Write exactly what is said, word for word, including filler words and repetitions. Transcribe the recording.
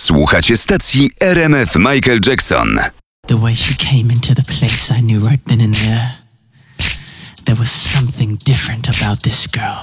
Słuchacie stacji R M F Michael Jackson. The way she came into the place, I knew right then and there. There was something different about this girl.